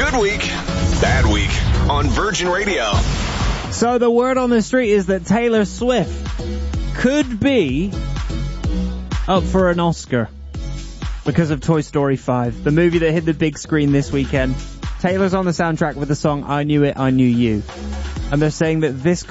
Good week, bad week on Virgin Radio. So the word on the street is that Taylor Swift could be up for an Oscar because of Toy Story 5, the movie that hit the big screen this weekend. Taylor's on the soundtrack with the song I Knew It, I Knew You. And they're saying that this